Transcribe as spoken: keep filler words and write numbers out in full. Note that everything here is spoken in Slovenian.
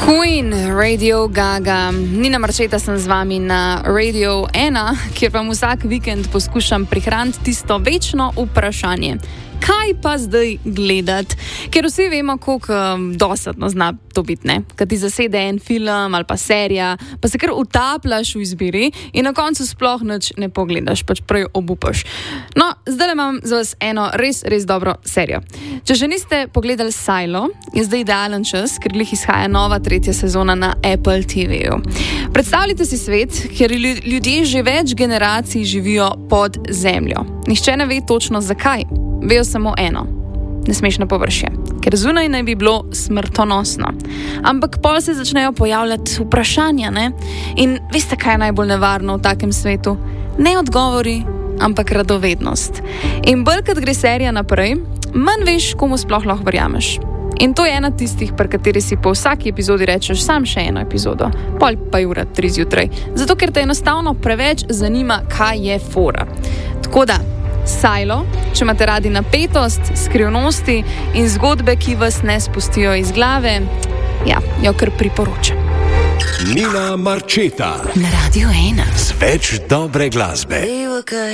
Queen, Radio Gaga. Nina Marčeta sem z vami na Radio ena, kjer vam vsak vikend poskušam prihraniti tisto večno vprašanje. Kaj pa zdaj gledati? Ker vsi vemo, koliko um, dosadno zna to biti, ne? Kad ti zasede en film ali pa serija, pa se kar utapljaš v izbiri in na koncu sploh nič ne pogledaš, pač prej obupaš. No, zdaj imam za vas eno res, res dobro serijo. Če že niste pogledali Silo, je zdaj idealen čas, ker glih izhaja nova tretja sezona na Apple T V-ju. Predstavljajte si svet, kjer ljudje že več generacij živijo pod zemljo. Nihče ne ve točno zakaj. Vejo samo eno. Ne smeš na površje, ker zunaj naj bi bilo smrtonosno. Ampak pol se začnejo pojavljati vprašanja, ne? In veste, kaj je najbolj nevarno v takem svetu? Ne odgovori, ampak radovednost. In bolj, kad gre serija naprej, manj veš, komu sploh lahko verjameš. In to je ena tistih, pri kateri si po vsaki epizodi rečeš sam še eno epizodo, pol pa je ura tri zjutraj. Zato, ker te enostavno preveč zanima, kaj je fora. Tako da, Silo, če imate radi napetost, skrivnosti in zgodbe, ki vas ne spustijo iz glave, ja, jo kar priporočam. Nina Marčeta na Radio ena. Z več dobre glasbe.